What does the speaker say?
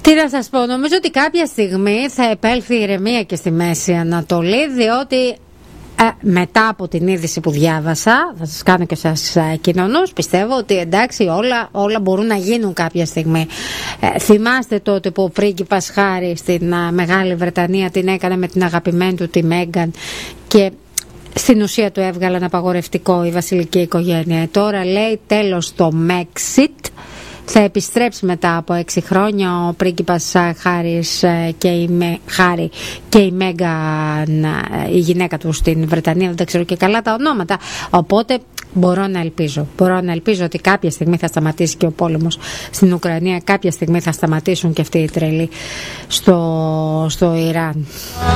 Τι να σας πω, νομίζω ότι κάποια στιγμή θα επέλθει η ηρεμία και στη Μέση Ανατολή, διότι μετά από την είδηση που διάβασα, θα σας κάνω και σας κοινωνούς, πιστεύω ότι εντάξει όλα μπορούν να γίνουν κάποια στιγμή. Θυμάστε τότε που ο πρίγκιπας Χάρη στην Μεγάλη Βρετανία την έκανε με την αγαπημένη του τη Μέγκαν και στην ουσία του έβγαλαν απαγορευτικό η βασιλική οικογένεια. Τώρα λέει τέλος το Brexit. Θα επιστρέψει μετά από 6 χρόνια ο πρίγκιπας Χάρης Χάρη και η Μέγκαν, η γυναίκα του στην Βρετανία, δεν τα ξέρω και καλά τα ονόματα. Οπότε μπορώ να ελπίζω ότι κάποια στιγμή θα σταματήσει και ο πόλεμος στην Ουκρανία, κάποια στιγμή θα σταματήσουν και αυτοί οι τρελοί στο Ιράν.